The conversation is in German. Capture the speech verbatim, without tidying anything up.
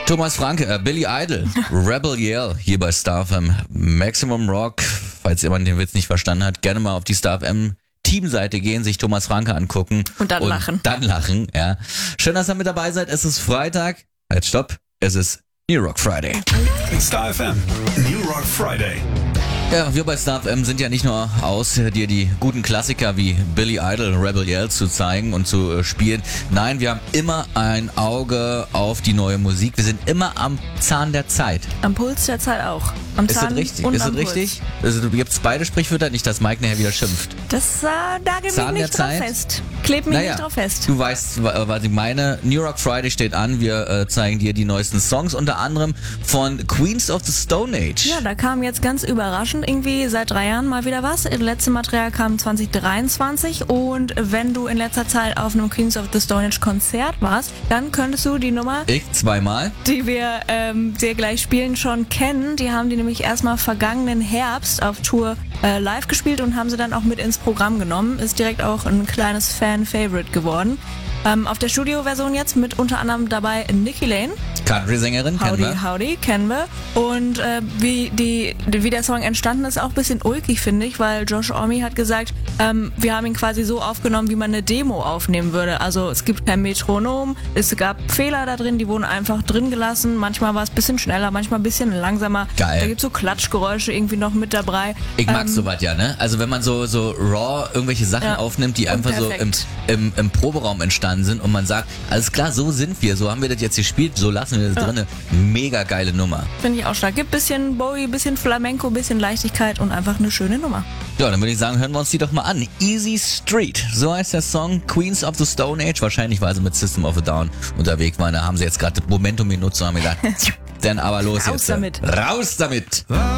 Thomas Franke, äh, Billy Idol, Rebel Yell hier bei Star F M, Maximum Rock. Falls jemand den Witz nicht verstanden hat, gerne mal auf die Star F M Teamseite gehen, sich Thomas Franke angucken. Und dann und lachen. Dann lachen, ja. Schön, dass ihr mit dabei seid. Es ist Freitag. Halt, stopp. Es ist New Rock Friday. Star F M, New Rock Friday. Ja, wir bei Star F M sind ja nicht nur aus, dir die guten Klassiker wie Billy Idol, Rebel Yell zu zeigen und zu äh, spielen. Nein, wir haben immer ein Auge auf die neue Musik. Wir sind immer am Zahn der Zeit. Am Puls der Zeit auch. Am Ist Zahn das richtig? und Ist das am richtig? Also, gibt es beide Sprichwörter, nicht, dass Mike nachher wieder schimpft. Das äh, nagel Zahn mich der nicht drauf Zeit? fest. Kleb mich Naja, nicht drauf fest. Du weißt, wa- was ich meine. New Rock Friday steht an. Wir äh, zeigen dir die neuesten Songs, unter anderem von Queens of the Stone Age. Ja, da kam jetzt ganz überraschend irgendwie seit drei Jahren mal wieder was. Das letzte Material kam zwanzig dreiundzwanzig und wenn du in letzter Zeit auf einem Queens of the Stone Age Konzert warst, dann könntest du die Nummer, Ich zweimal. die wir ähm, dir gleich spielen, schon kennen. Die haben die nämlich erstmal vergangenen Herbst auf Tour äh, live gespielt und haben sie dann auch mit ins Programm genommen. Ist direkt auch ein kleines Fan-Favorite geworden. Ähm, auf der Studioversion jetzt mit unter anderem dabei Nikki Lane. Country-Sängerin, kennen Howdy, wir. howdy, kennen wir. Und äh, wie, die, wie der Song entstanden ist, auch ein bisschen ulkig, finde ich, weil Josh Homme hat gesagt, ähm, wir haben ihn quasi so aufgenommen, wie man eine Demo aufnehmen würde. Also es gibt kein Metronom, es gab Fehler da drin, die wurden einfach drin gelassen. Manchmal war es ein bisschen schneller, manchmal ein bisschen langsamer. Geil. Da gibt es so Klatschgeräusche irgendwie noch mit dabei. Ich mag Ähm, sowas ja, ne? Also wenn man so so raw irgendwelche Sachen Ja. aufnimmt, die einfach so im, perfekt. im, im Proberaum entstanden sind und man sagt, alles klar, so sind wir, so haben wir das jetzt gespielt, so lassen wir das Ja. drinne. Mega geile Nummer. Finde ich auch stark. Gibt bisschen Bowie, bisschen Flamenco, bisschen Leichtigkeit und einfach eine schöne Nummer. Ja, dann würde ich sagen, hören wir uns die doch mal an. Easy Street, so heißt der Song. Queens of the Stone Age, wahrscheinlich weil sie mit System of a Down unterwegs waren. Da haben sie jetzt gerade das Momentum genutzt und haben gedacht, dann aber los Raus jetzt. damit. Raus damit!